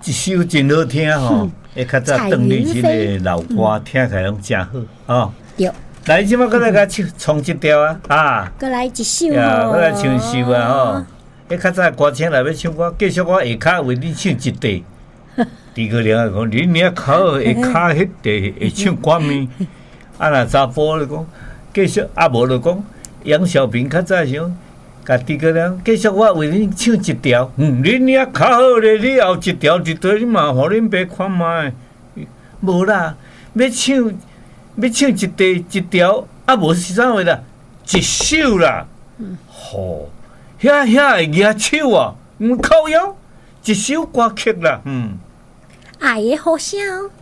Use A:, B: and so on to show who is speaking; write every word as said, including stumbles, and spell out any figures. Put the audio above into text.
A: 一首真好听吼，会较早邓丽君的老歌，听起来拢真好哦。
B: 对，
A: 来，即马搁来甲唱唱一条啊，啊，
B: 搁来一首
A: 呀，
B: 哦，
A: 搁来唱首啊吼。迄较早歌星来要唱歌，继续我下骹为你唱一地。诸葛亮讲，你领考下骹迄地会唱歌咩？啊，若查甫咧讲，继续啊，无就讲杨小平较早想。甲诸葛亮，继续我为恁唱一条。嗯，恁也较好咧，你后一条一条，你嘛互恁爸看卖。无啦，要唱要唱一地一条，啊无是啥话啦，一首啦。吼、嗯，遐遐会举手啊，唔靠腰，一首歌曲啦。嗯，
B: 爱的呼声。